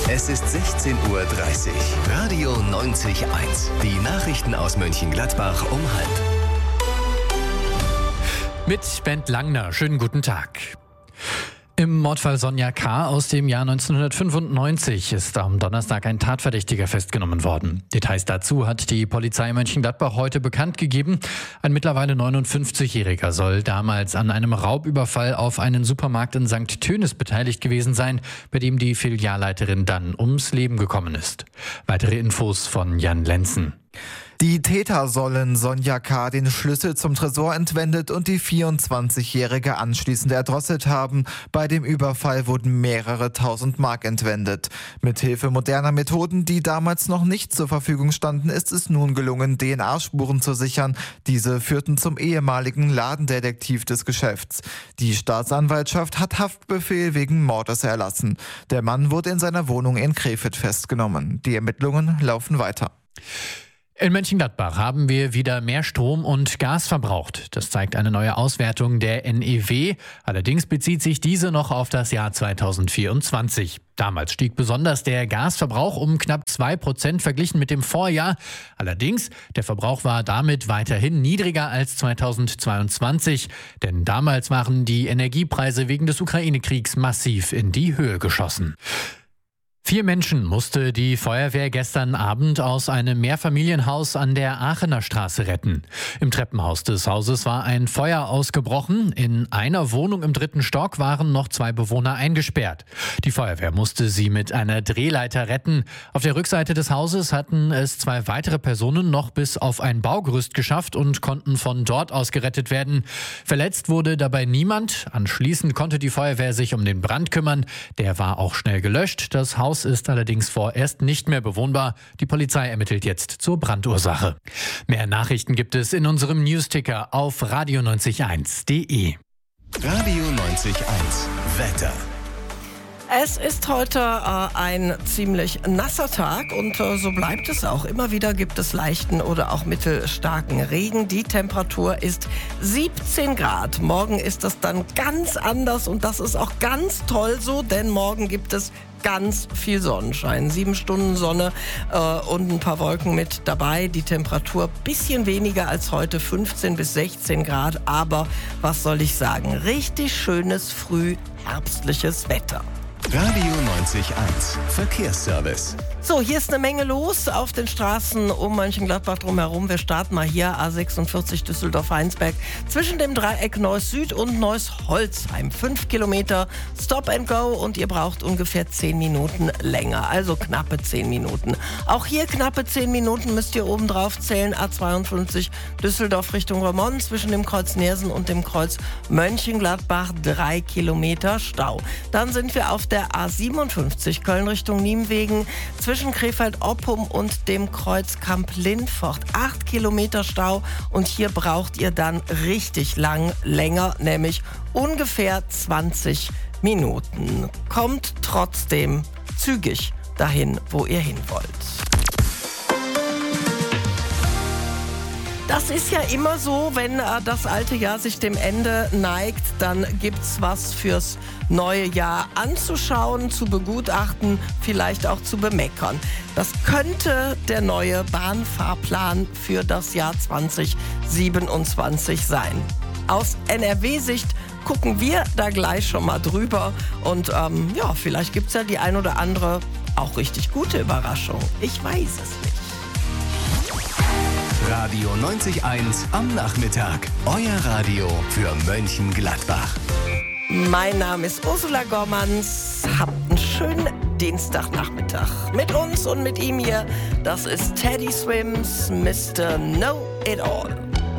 Es ist 16:30 Uhr. Radio 90.1. Die Nachrichten aus Mönchengladbach um 12:30. Mit Bent Langner. Schönen guten Tag. Im Mordfall Sonja K. aus dem Jahr 1995 ist am Donnerstag ein Tatverdächtiger festgenommen worden. Details dazu hat die Polizei Mönchengladbach heute bekannt gegeben. Ein mittlerweile 59-Jähriger soll damals an einem Raubüberfall auf einen Supermarkt in St. Tönis beteiligt gewesen sein, bei dem die Filialleiterin dann ums Leben gekommen ist. Weitere Infos von Jan Lenzen. Die Täter sollen Sonja K. den Schlüssel zum Tresor entwendet und die 24-Jährige anschließend erdrosselt haben. Bei dem Überfall wurden mehrere tausend Mark entwendet. Mithilfe moderner Methoden, die damals noch nicht zur Verfügung standen, ist es nun gelungen, DNA-Spuren zu sichern. Diese führten zum ehemaligen Ladendetektiv des Geschäfts. Die Staatsanwaltschaft hat Haftbefehl wegen Mordes erlassen. Der Mann wurde in seiner Wohnung in Krefeld festgenommen. Die Ermittlungen laufen weiter. In Mönchengladbach haben wir wieder mehr Strom und Gas verbraucht. Das zeigt eine neue Auswertung der NEW. Allerdings bezieht sich diese noch auf das Jahr 2024. Damals stieg besonders der Gasverbrauch um knapp 2% verglichen mit dem Vorjahr. Allerdings, der Verbrauch war damit weiterhin niedriger als 2022. Denn damals waren die Energiepreise wegen des Ukraine-Kriegs massiv in die Höhe geschossen. 4 Menschen musste die Feuerwehr gestern Abend aus einem Mehrfamilienhaus an der Aachener Straße retten. Im Treppenhaus des Hauses war ein Feuer ausgebrochen. In einer Wohnung im 3. Stock waren noch 2 Bewohner eingesperrt. Die Feuerwehr musste sie mit einer Drehleiter retten. Auf der Rückseite des Hauses hatten es 2 weitere Personen noch bis auf ein Baugerüst geschafft und konnten von dort aus gerettet werden. Verletzt wurde dabei niemand. Anschließend konnte die Feuerwehr sich um den Brand kümmern. Der war auch schnell gelöscht. Das Haus ist allerdings vorerst nicht mehr bewohnbar. Die Polizei ermittelt jetzt zur Brandursache. Mehr Nachrichten gibt es in unserem Newsticker auf radio901.de. Radio 90.1. Wetter. Es ist heute ein ziemlich nasser Tag und so bleibt es auch. Immer wieder gibt es leichten oder auch mittelstarken Regen. Die Temperatur ist 17 Grad. Morgen ist das dann ganz anders und das ist auch ganz toll so, denn morgen gibt es ganz viel Sonnenschein. 7 Stunden Sonne und ein paar Wolken mit dabei. Die Temperatur bisschen weniger als heute, 15 bis 16 Grad. Aber was soll ich sagen? Richtig schönes, frühherbstliches Wetter. Radio 90.1. Verkehrsservice. So, hier ist eine Menge los auf den Straßen um Mönchengladbach drumherum. Wir starten mal hier A46 Düsseldorf-Heinsberg zwischen dem Dreieck Neuss Süd und Neuss-Holzheim. 5 Kilometer Stop and Go und ihr braucht ungefähr 10 Minuten länger, also knappe 10 Minuten. Auch hier knappe 10 Minuten müsst ihr oben drauf zählen. A52 Düsseldorf Richtung Remont zwischen dem Kreuz Neersen und dem Kreuz Mönchengladbach 3 Kilometer Stau. Dann sind wir auf der A57 Köln Richtung Nienwegen zwischen Krefeld-Oppum und dem Kreuz Kamp-Lindfort. 8 Kilometer Stau und hier braucht ihr dann richtig länger, nämlich ungefähr 20 Minuten. Kommt trotzdem zügig dahin, wo ihr hin wollt. Das ist ja immer so, wenn das alte Jahr sich dem Ende neigt, dann gibt's was fürs neue Jahr anzuschauen, zu begutachten, vielleicht auch zu bemeckern. Das könnte der neue Bahnfahrplan für das Jahr 2027 sein. Aus NRW-Sicht gucken wir da gleich schon mal drüber und vielleicht gibt's ja die ein oder andere auch richtig gute Überraschung. Ich weiß es nicht. Radio 90.1 am Nachmittag. Euer Radio für Mönchengladbach. Mein Name ist Ursula Gormanns. Habt einen schönen Dienstagnachmittag mit uns und mit ihm hier. Das ist Teddy Swims, Mr. Know It All.